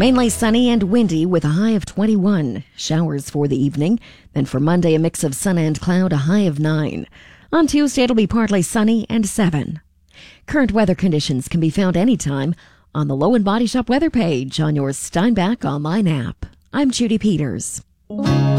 Mainly sunny and windy with a high of 21. Showers for the evening. Then for Monday, a mix of sun and cloud, a high of 9. On Tuesday, it'll be partly sunny and 7. Current weather conditions can be found anytime on the Low and Body Shop weather page on your Steinbach online app. I'm Judy Peters.